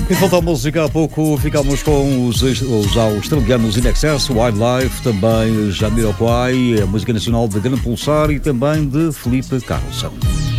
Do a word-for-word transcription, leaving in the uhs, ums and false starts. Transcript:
E falta a música, há pouco ficámos com os, os australianos In Excess, Wildlife, também Jamiroquai, a música nacional de Grande Pulsar e também de Felipe Carlson.